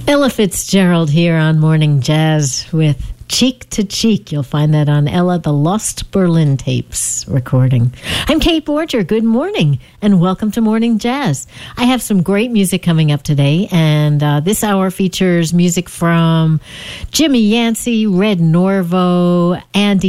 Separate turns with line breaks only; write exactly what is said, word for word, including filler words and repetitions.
Ella Fitzgerald here on Morning Jazz with Cheek to Cheek. You'll find that on Ella, the Lost Berlin Tapes recording. I'm Kate Borger. Good morning and welcome to Morning Jazz. I have some great music coming up today, and uh, this hour features music from Jimmy Yancey, Red Norvo, Andy